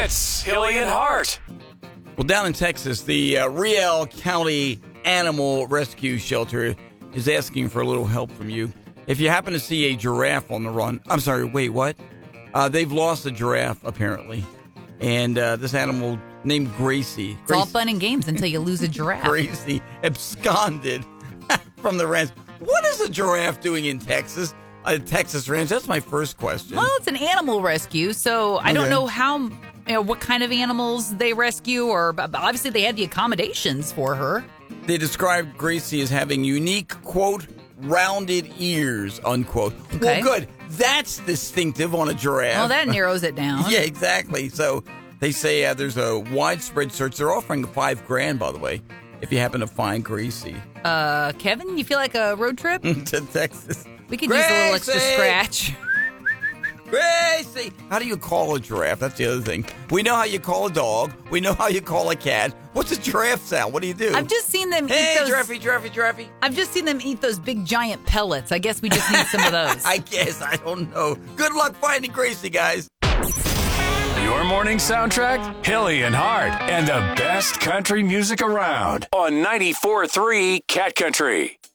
It's Hilly and Hart. Well, down in Texas, the Riel County Animal Rescue Shelter is asking for a little help from you. If you happen to see a giraffe on the run, I'm sorry, wait, what? They've lost a giraffe, apparently. And this animal named Gracie. It's all fun and games until you lose a giraffe. Gracie absconded from the ranch. What is a giraffe doing in Texas? A Texas ranch? That's my first question. Well, it's an animal rescue, so I don't know what kind of animals they rescue, or obviously they had the accommodations for her. They described Gracie as having unique, quote, rounded ears, unquote. Okay. Well, good. That's distinctive on a giraffe. Well, that narrows it down. Yeah, exactly. So they say there's a widespread search. They're offering $5,000, by the way, if you happen to find Gracie. Kevin, you feel like a road trip? To Texas. We could use a little extra scratch. Gracie! How do you call a giraffe? That's the other thing. We know how you call a dog. We know how you call a cat. What's a giraffe sound? What do you do? I've just seen them eat those. Hey, giraffe. I've just seen them eat those big giant pellets. I guess we just need some of those. I guess. I don't know. Good luck finding Gracie, guys. Your morning soundtrack, Hilly and Hart, and the best country music around on 94.3 Cat Country.